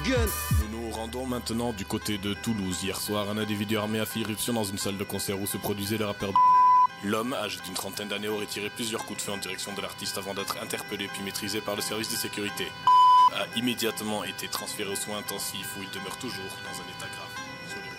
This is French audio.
Gun. Nous nous rendons maintenant du côté de Toulouse. Hier soir, un individu armé a fait irruption dans une salle de concert où se produisait le rappeur. L'homme, âgé d'une trentaine d'années, aurait tiré plusieurs coups de feu en direction de l'artiste avant d'être interpellé puis maîtrisé par le service de sécurité. A immédiatement été transféré aux soins intensifs où il demeure toujours dans un état grave.